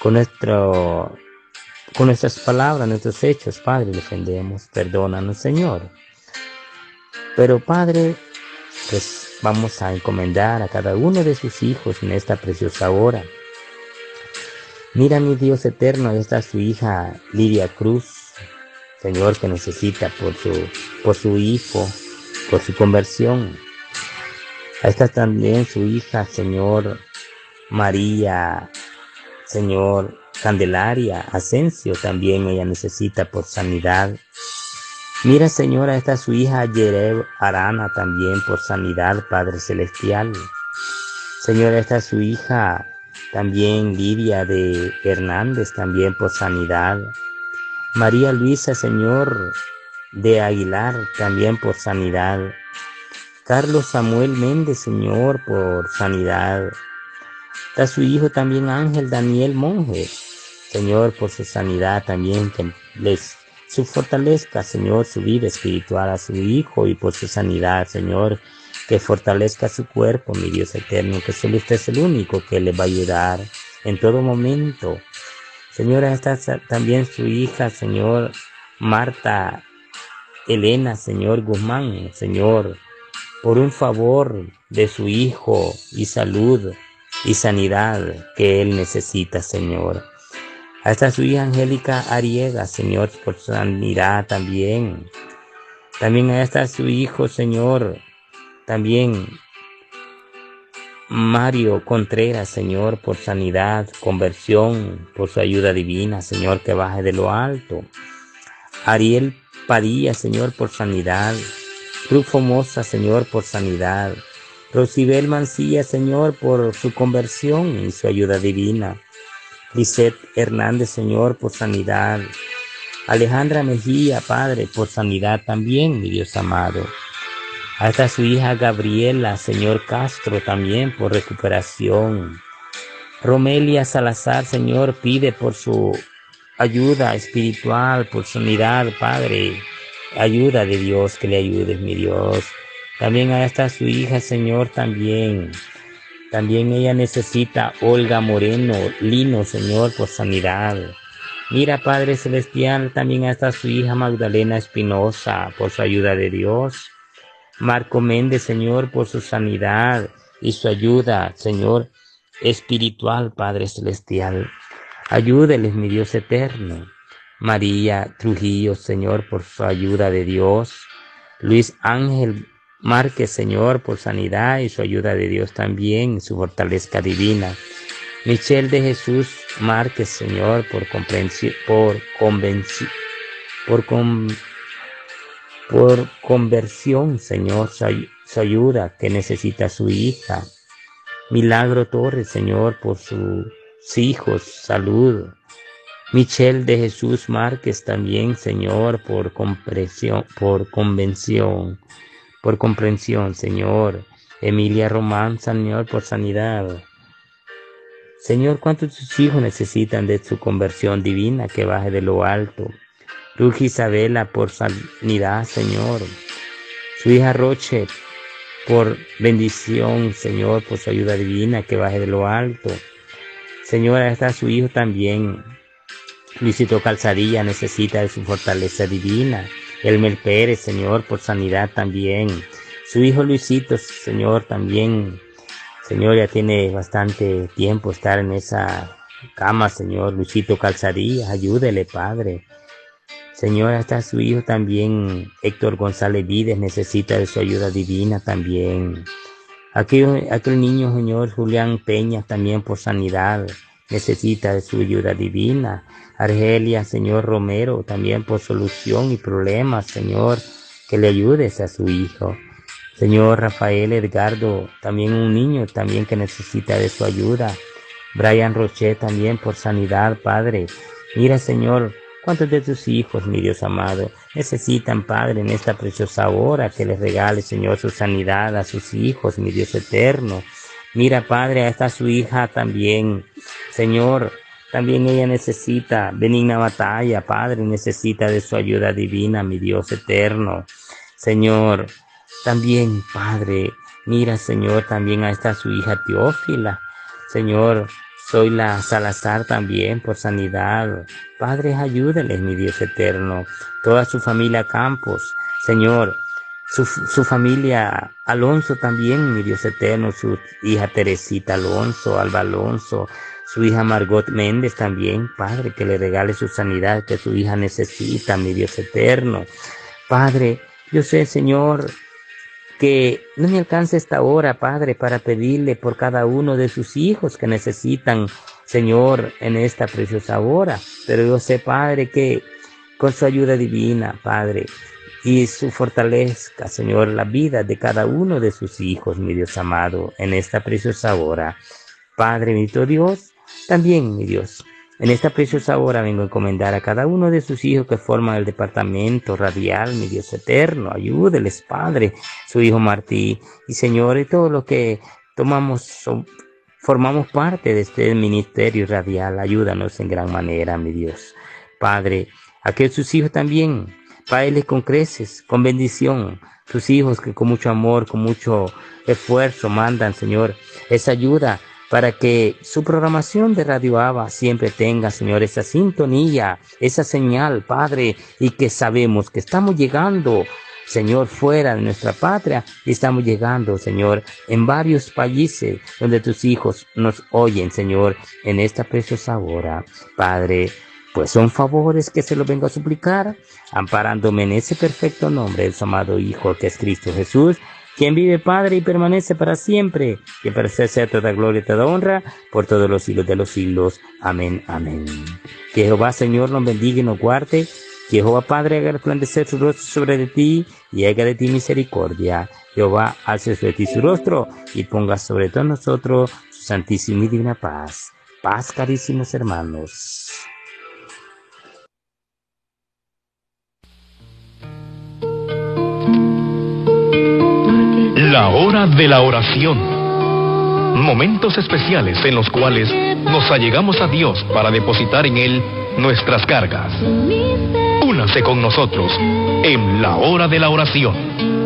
con con nuestras palabras, nuestros hechos, Padre, le ofendemos. Perdónanos, Señor. Pero, Padre, pues vamos a encomendar a cada uno de sus hijos en esta preciosa hora. Mira, mi Dios eterno, ahí está su hija Lidia Cruz, Señor, que necesita por su hijo, por su conversión. Ahí está también su hija, Señor, María, Señor, Candelaria Asensio, también ella necesita por sanidad. Mira, Señor, ahí está su hija Yerev Arana también por sanidad, Padre Celestial. Señor, ahí está su hija también Lidia de Hernández, también por sanidad. María Luisa, Señor, de Aguilar, también por sanidad. Carlos Samuel Méndez, Señor, por sanidad. Está su hijo también Ángel Daniel Monge, Señor, por su sanidad también, que su fortalezca, Señor, su vida espiritual a su hijo y por su sanidad, Señor, que fortalezca su cuerpo, mi Dios eterno, que solo usted es el único que le va a ayudar en todo momento. Señora, está también su hija, Señor, Marta Elena, Señor Guzmán, Señor, por un favor de su hijo y salud y sanidad que él necesita, Señor. Hasta su hija Angélica Ariega, Señor, por sanidad también. También ahí está su hijo, Señor, también Mario Contreras, Señor, por sanidad, conversión, por su ayuda divina, Señor, que baje de lo alto. Ariel Padilla, Señor, por sanidad. Rufo Moza, Señor, por sanidad. Rosibel Mancilla, Señor, por su conversión y su ayuda divina. Lisette Hernández, Señor, por sanidad. Alejandra Mejía, Padre, por sanidad también, mi Dios amado. Hasta su hija Gabriela, Señor Castro, también por recuperación. Romelia Salazar, Señor, pide por su ayuda espiritual, por sanidad, Padre. Ayuda de Dios, que le ayudes, mi Dios. También ahí está su hija, Señor, también. También ella necesita Olga Moreno Lino, Señor, por sanidad. Mira, Padre Celestial, también ahí está su hija Magdalena Espinosa, por su ayuda de Dios. Marco Méndez, Señor, por su sanidad y su ayuda, Señor, espiritual, Padre Celestial. Ayúdeles, mi Dios eterno. María Trujillo, Señor, por su ayuda de Dios. Luis Ángel Márquez, Señor, por sanidad y su ayuda de Dios también, su fortaleza divina. Michelle de Jesús Márquez, Señor, por conversión, Señor, su ayuda que necesita su hija. Milagro Torres, Señor, por sus hijos, salud. Michelle de Jesús Márquez también, Señor, por comprensión, Señor. Emilia Román, Señor, por sanidad. Señor, ¿cuántos de tus hijos necesitan de su conversión divina que baje de lo alto? Ruth Isabela, por sanidad, Señor. Su hija Roche, por bendición, Señor, por su ayuda divina que baje de lo alto. Señor, ahí está su hijo también. Luisito Calzadilla necesita de su fortaleza divina. Elmer Pérez, Señor, por sanidad también. Su hijo Luisito, Señor, también. Señor, ya tiene bastante tiempo estar en esa cama, Señor. Luisito Calzadilla, ayúdele, Padre. Señor, hasta su hijo también, Héctor González Vides, necesita de su ayuda divina también. Aquel niño, Señor, Julián Peña, también por sanidad, necesita de su ayuda divina. Argelia, Señor Romero, también por solución y problemas, Señor, que le ayudes a su hijo. Señor Rafael Edgardo, también un niño, también que necesita de su ayuda. Brian Roche, también por sanidad, Padre. Mira, Señor, cuántos de tus hijos, mi Dios amado, necesitan, Padre, en esta preciosa hora que les regale, Señor, su sanidad a sus hijos, mi Dios eterno. Mira, Padre, ahí está su hija también, Señor. También ella necesita benigna batalla, Padre, necesita de su ayuda divina, mi Dios eterno. Señor, también, Padre, mira, Señor, también ahí está su hija Teófila. Señor, Zoila Salazar también por sanidad. Padre, ayúdales, mi Dios eterno. Toda su familia Campos, Señor, su familia Alonso también, mi Dios eterno, su hija Teresita Alonso, Alba Alonso, su hija Margot Méndez también, Padre, que le regale su sanidad que su hija necesita, mi Dios eterno. Padre, yo sé, Señor, que no me alcance esta hora, Padre, para pedirle por cada uno de sus hijos que necesitan, Señor, en esta preciosa hora. Pero yo sé, Padre, que con su ayuda divina, Padre, y su fortalezca, Señor, la vida de cada uno de sus hijos, mi Dios amado, en esta preciosa hora. Padre, bendito Dios, también, mi Dios, en esta preciosa hora vengo a encomendar a cada uno de sus hijos que forman el departamento radial, mi Dios eterno. Ayúdeles, Padre, su hijo Martí, y Señor, y todo lo que formamos parte de este ministerio radial. Ayúdanos en gran manera, mi Dios. Padre, a que sus hijos también, páeles con creces, con bendición, tus hijos que con mucho amor, con mucho esfuerzo mandan, Señor, esa ayuda para que su programación de Radio Abba siempre tenga, Señor, esa sintonía, esa señal, Padre, y que sabemos que estamos llegando, Señor, fuera de nuestra patria, y estamos llegando, Señor, en varios países donde tus hijos nos oyen, Señor, en esta preciosa hora. Padre, pues son favores que se los vengo a suplicar, amparándome en ese perfecto nombre de su amado Hijo, que es Cristo Jesús, quien vive, Padre, y permanece para siempre, que para usted sea toda gloria y toda honra, por todos los siglos de los siglos. Amén, amén. Que Jehová, Señor, nos bendiga y nos guarde. Que Jehová, Padre, haga resplandecer su rostro sobre de ti, y haga de ti misericordia. Jehová, alce sobre ti su rostro, y ponga sobre todos nosotros su santísima y divina paz. Paz, carísimos hermanos. La hora de la oración. Momentos especiales en los cuales nos allegamos a Dios para depositar en Él nuestras cargas. Únase con nosotros en la hora de la oración.